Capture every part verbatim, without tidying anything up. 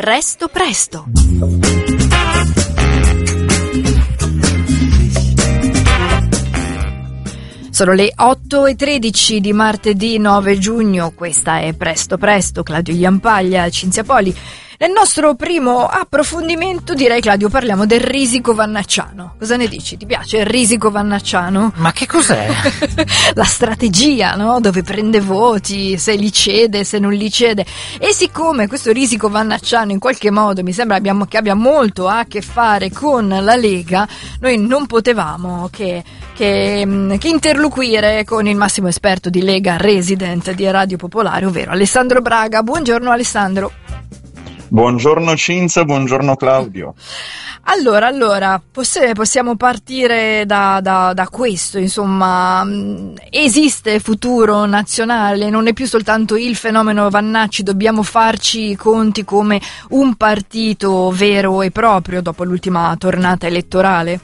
Presto Presto. Sono le otto e tredici di martedì nove giugno, questa è Presto Presto, Claudio Iampaglia, Cinzia Poli. Nel nostro primo approfondimento, direi, Claudio, parliamo del risico vannacciano. Cosa ne dici? Ti piace il risico vannacciano? Ma che cos'è? La strategia, no? Dove prende voti, se li cede, se non li cede. E siccome questo risico vannacciano in qualche modo mi sembra abbiamo, che abbia molto a che fare con la Lega, noi non potevamo che, che, che interloquire con il massimo esperto di Lega Resident di Radio Popolare, ovvero Alessandro Braga. Buongiorno Alessandro. Buongiorno Cinzia, buongiorno Claudio. Allora, allora, poss- possiamo partire da, da, da questo, insomma, esiste futuro nazionale, non è più soltanto il fenomeno Vannacci, dobbiamo farci i conti come un partito vero e proprio dopo l'ultima tornata elettorale?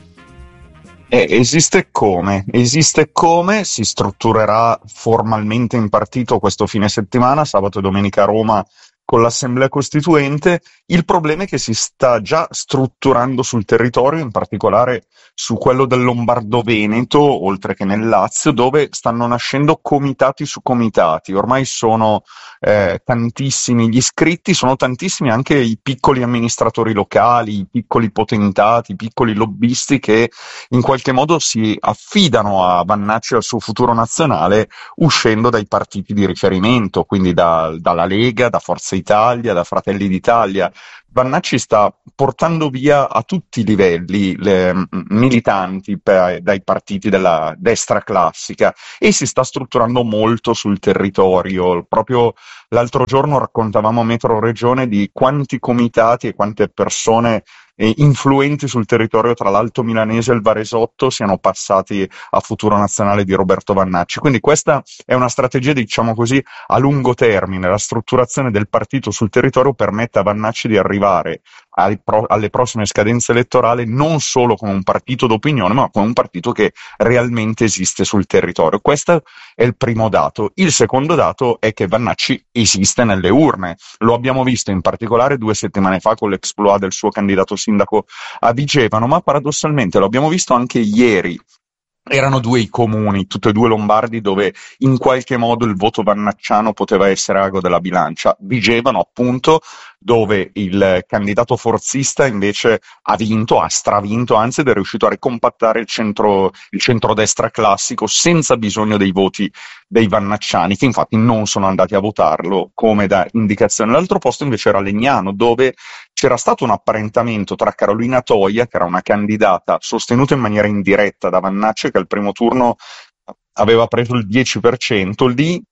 Eh, esiste come, esiste come, si strutturerà formalmente in partito questo fine settimana, sabato e domenica a Roma, con l'Assemblea Costituente. Il problema è che si sta già strutturando sul territorio, in particolare su quello del Lombardo-Veneto, oltre che nel Lazio, dove stanno nascendo comitati su comitati. Ormai sono eh, tantissimi gli iscritti, sono tantissimi anche i piccoli amministratori locali, i piccoli potentati, i piccoli lobbisti che in qualche modo si affidano a Vannacci e al suo futuro nazionale uscendo dai partiti di riferimento, quindi da, dalla Lega, da Forza Italia, da Fratelli d'Italia. Vannacci sta portando via a tutti i livelli le m, militanti per, dai partiti della destra classica e si sta strutturando molto sul territorio. Proprio l'altro giorno raccontavamo a Metro Regione di quanti comitati e quante persone eh, influenti sul territorio tra l'Alto Milanese e il Varesotto siano passati a Futuro Nazionale di Roberto Vannacci. Quindi questa è una strategia, diciamo così, a lungo termine. La strutturazione del partito sul territorio permette a Vannacci di arrivare ai pro- alle prossime scadenze elettorali non solo come un partito d'opinione, ma come un partito che realmente esiste sul territorio. Questo è il primo dato. Il secondo dato è che Vannacci esiste nelle urne. Lo abbiamo visto in particolare due settimane fa con l'exploit del suo candidato sindaco a Vigevano, ma paradossalmente lo abbiamo visto anche ieri. Erano due i comuni, tutti e due lombardi, dove in qualche modo il voto vannacciano poteva essere ago della bilancia. Vigevano, appunto, dove il candidato forzista invece ha vinto, ha stravinto, anzi, ed è riuscito a ricompattare il centro, il centrodestra classico senza bisogno dei voti dei vannacciani, che infatti non sono andati a votarlo come da indicazione. L'altro posto invece era Legnano, dove c'era stato un apparentamento tra Carolina Toia, che era una candidata sostenuta in maniera indiretta da Vannacci, che al primo turno aveva preso il dieci per cento, lì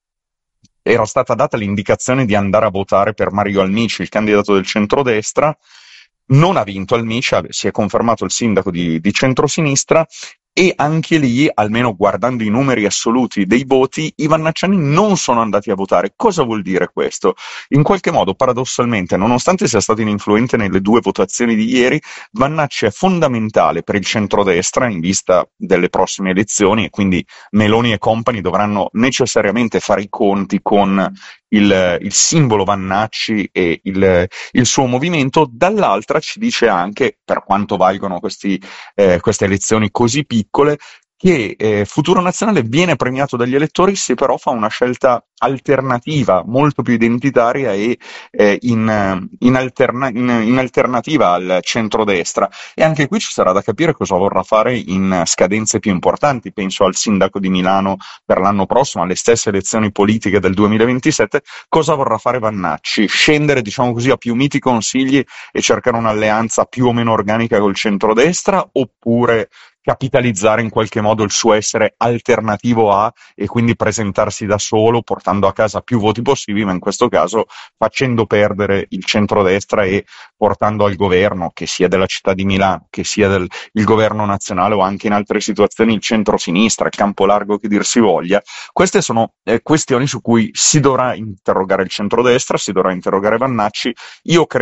era stata data l'indicazione di andare a votare per Mario Almici, il candidato del centrodestra. Non ha vinto Almici, si è confermato il sindaco di, di centrosinistra, e anche lì, almeno guardando i numeri assoluti dei voti, i vannacciani non sono andati a votare. Cosa vuol dire questo? In qualche modo, paradossalmente, nonostante sia stato ininfluente nelle due votazioni di ieri, Vannacci è fondamentale per il centrodestra in vista delle prossime elezioni, e quindi Meloni e compagni dovranno necessariamente fare i conti con il, il simbolo Vannacci e il, il suo movimento. Dall'altra ci dice anche, per quanto valgono questi, eh, queste elezioni così piccole, che eh, Futuro Nazionale viene premiato dagli elettori se però fa una scelta alternativa, molto più identitaria e eh, in, in, alterna- in, in alternativa al centrodestra. E anche qui ci sarà da capire cosa vorrà fare in scadenze più importanti. Penso al sindaco di Milano per l'anno prossimo, alle stesse elezioni politiche del duemilaventisette. Cosa vorrà fare Vannacci? Scendere, diciamo così, a più miti consigli e cercare un'alleanza più o meno organica col centrodestra, oppure capitalizzare in qualche modo il suo essere alternativo a, e quindi presentarsi da solo portando a casa più voti possibili, ma in questo caso facendo perdere il centrodestra e portando al governo, che sia della città di Milano, che sia del il governo nazionale o anche in altre situazioni il centrosinistra, il campo largo che dir si voglia. Queste sono eh, questioni su cui si dovrà interrogare il centrodestra, si dovrà interrogare Vannacci. Io credo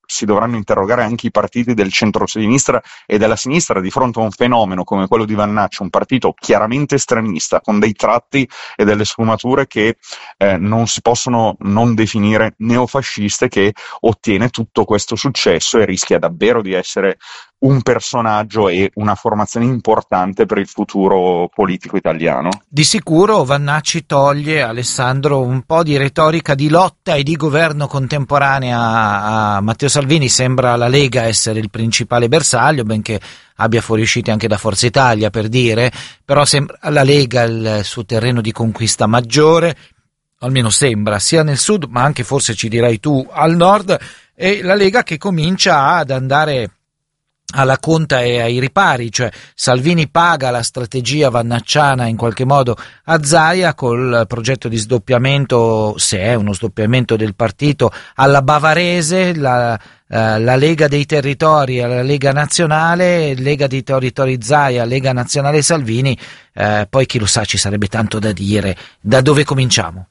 si dovranno interrogare anche i partiti del centro-sinistra e della sinistra di fronte a un fenomeno come quello di Vannacci, un partito chiaramente estremista, con dei tratti e delle sfumature che eh, non si possono non definire neofasciste, che ottiene tutto questo successo e rischia davvero di essere un personaggio e una formazione importante per il futuro politico italiano. Di sicuro Vannacci toglie, Alessandro, un po' di retorica di lotta e di governo contemporanea a Matteo Salvini. Sembra la Lega essere il principale bersaglio, benché abbia fuoriusciti anche da Forza Italia, per dire, però sembra la Lega il suo terreno di conquista maggiore, almeno sembra, sia nel sud ma anche, forse ci dirai tu, al nord, e la Lega che comincia ad andare alla conta e ai ripari, cioè Salvini paga la strategia vannacciana in qualche modo a Zaia col progetto di sdoppiamento, se è uno sdoppiamento del partito, alla bavarese, la, eh, la Lega dei Territori alla Lega Nazionale, Lega dei Territori Zaia, Lega Nazionale Salvini, eh, poi chi lo sa, ci sarebbe tanto da dire. Da dove cominciamo?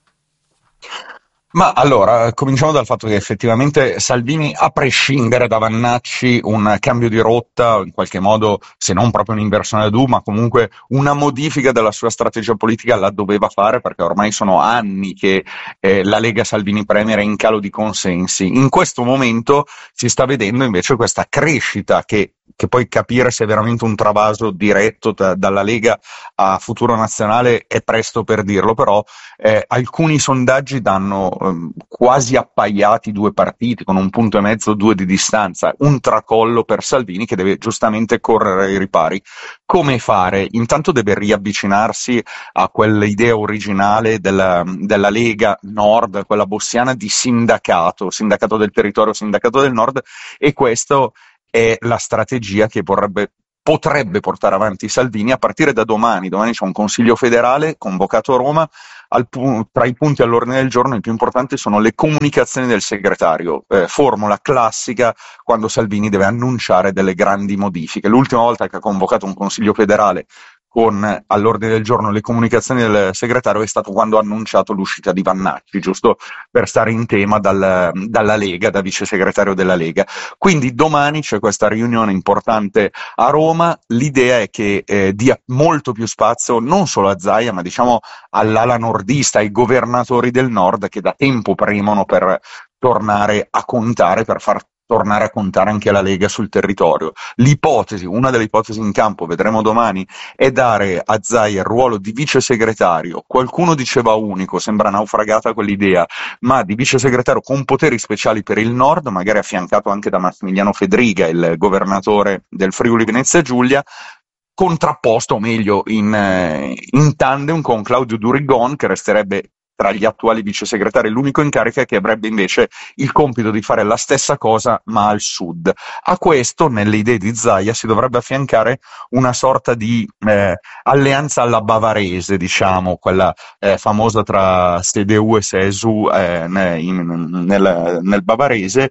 Ma allora, cominciamo dal fatto che effettivamente Salvini, a prescindere da Vannacci, un cambio di rotta, in qualche modo, se non proprio un'inversione ad U, ma comunque una modifica della sua strategia politica la doveva fare, perché ormai sono anni che eh, la Lega Salvini Premier è in calo di consensi. In questo momento si sta vedendo invece questa crescita che che poi capire se è veramente un travaso diretto da, dalla Lega a Futuro Nazionale è presto per dirlo, però eh, alcuni sondaggi danno eh, quasi appaiati due partiti, con un punto e mezzo, due di distanza, un tracollo per Salvini che deve giustamente correre ai ripari. Come fare? Intanto deve riavvicinarsi a quell'idea originale della, della Lega Nord, quella bossiana di sindacato, sindacato del territorio, sindacato del Nord, e questo è la strategia che vorrebbe, potrebbe portare avanti Salvini a partire da domani. Domani c'è un consiglio federale convocato a Roma. Al, tra i punti all'ordine del giorno i più importanti sono le comunicazioni del segretario, eh, formula classica quando Salvini deve annunciare delle grandi modifiche. L'ultima volta che ha convocato un consiglio federale con all'ordine del giorno le comunicazioni del segretario è stato quando ha annunciato l'uscita di Vannacci, giusto per stare in tema dal, dalla Lega, da vice segretario della Lega. Quindi domani c'è questa riunione importante a Roma. L'idea è che eh, dia molto più spazio non solo a Zaia, ma diciamo all'ala nordista, ai governatori del nord che da tempo premono per tornare a contare, per far tornare a contare anche la Lega sul territorio. L'ipotesi, una delle ipotesi in campo, vedremo domani, è dare a Zaia il ruolo di vice segretario. Qualcuno diceva unico, sembra naufragata quell'idea, ma di vice segretario con poteri speciali per il nord, magari affiancato anche da Massimiliano Fedriga, il governatore del Friuli Venezia Giulia, contrapposto, o meglio in, in tandem con Claudio Durigon, che resterebbe tra gli attuali vice segretari l'unico in carica, che avrebbe invece il compito di fare la stessa cosa ma al sud. A questo, nelle idee di Zaia, si dovrebbe affiancare una sorta di eh, alleanza alla bavarese, diciamo, quella eh, famosa tra C D U e C S U eh, in, nel, nel bavarese,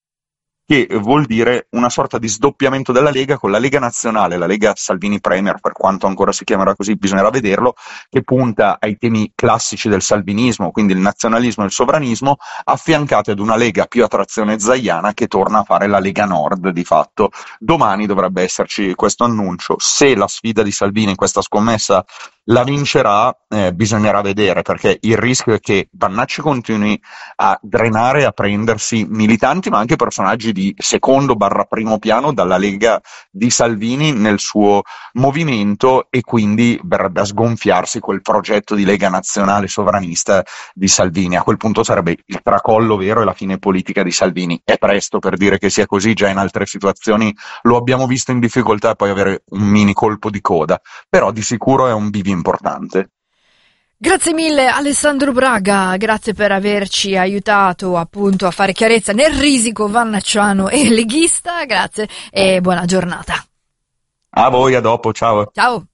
che vuol dire una sorta di sdoppiamento della Lega con la Lega Nazionale, la Lega Salvini Premier, per quanto ancora si chiamerà così, bisognerà vederlo, che punta ai temi classici del salvinismo, quindi il nazionalismo e il sovranismo, affiancati ad una Lega più a trazione zaiana che torna a fare la Lega Nord di fatto. Domani dovrebbe esserci questo annuncio. Se la sfida di Salvini in questa scommessa la vincerà, eh, bisognerà vedere, perché il rischio è che Vannacci continui a drenare, a prendersi militanti, ma anche personaggi di secondo barra primo piano dalla Lega di Salvini nel suo movimento, e quindi verrebbe a sgonfiarsi quel progetto di Lega Nazionale sovranista di Salvini. A quel punto sarebbe il tracollo vero e la fine politica di Salvini. È presto per dire che sia così, già in altre situazioni lo abbiamo visto in difficoltà e poi avere un mini colpo di coda, però di sicuro è un bivio importante. Grazie mille Alessandro Braga, grazie per averci aiutato appunto a fare chiarezza nel risico vannacciano e leghista, grazie e buona giornata. A voi, a dopo, ciao. Ciao.